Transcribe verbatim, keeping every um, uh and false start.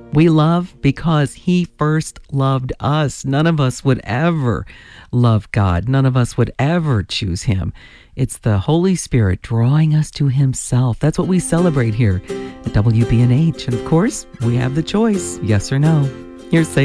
We love because he first loved us. None of us would ever love God. None of us would ever choose him. It's the Holy Spirit drawing us to himself. That's what we celebrate here at W B N H. And of course, we have the choice, yes or no. Here's Say